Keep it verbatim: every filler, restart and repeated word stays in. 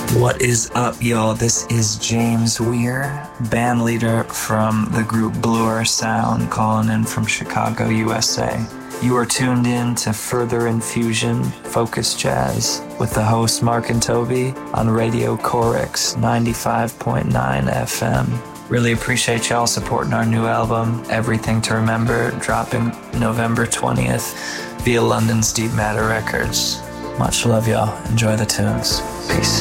What is up, y'all? This is James Weir, band leader from the group Bluer Sound, calling in from Chicago, U S A. You are tuned in to Further Infusion Focus Jazz with the hosts Mark and Toby on Radio Corix ninety-five point nine F M. Really appreciate y'all supporting our new album, Everything to Remember, dropping November twentieth via London's Deep Matter Records. Much love, y'all. Enjoy the tunes. Peace.